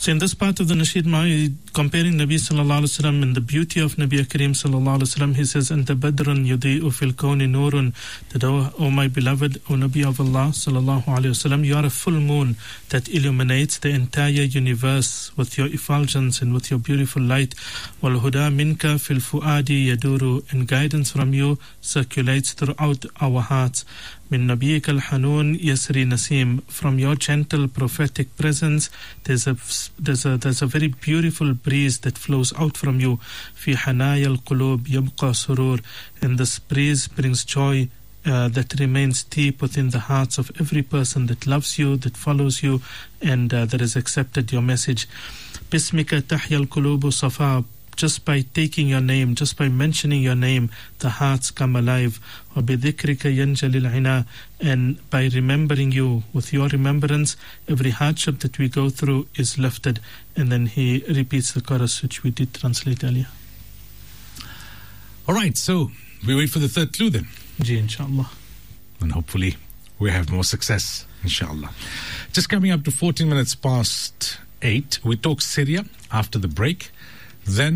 So in this part of the Nasheed Ma'i, comparing Nabi sallallahu alaihi wasallam and the beauty of Nabi Kareem sallallahu alaihi wasallam, he says, "Anta badrun yudi'u fil kawni nurun," that O my beloved, O Nabi of Allah sallallahu alaihi wasallam, you are a full moon that illuminates the entire universe with your effulgence and with your beautiful light. Wal huda minka fil fuadi yaduru, and guidance from you circulates throughout our hearts. Min nabiyik al-hanun yasri nasim, from your gentle prophetic presence there's a very beautiful breeze that flows out from you. Fi hanaya al-qulub yabqa surur, and this breeze brings joy that remains deep within the hearts of every person that loves you, that follows you, and that has accepted your message. Bismika tahya al-qulubu safa, just by taking your name, just by mentioning your name, the hearts come alive. وَبِذِكْرِكَ يَنْجَلِ الْعِنَا, and by remembering you, with your remembrance, every hardship that we go through is lifted. And then he repeats the chorus which we did translate earlier. All right, so we wait for the third clue then. Ji, inshallah. And hopefully we have more success, inshallah. Just coming up to 14 minutes past 8, we talk Syria after the break. Then